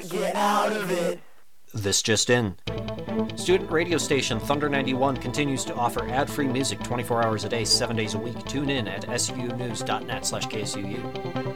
can't get out of it. This just in. Student radio station Thunder 91 continues to offer ad-free music 24 hours a day, 7 days a week. Tune in at sunews.net/KSUU.